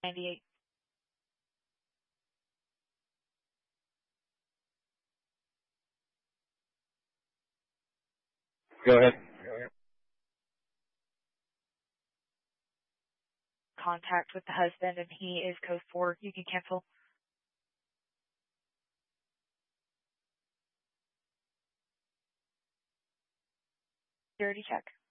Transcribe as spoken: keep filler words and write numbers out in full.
ninety-eight. Go ahead. Contact with the husband, and he is code four. You can cancel. Security check.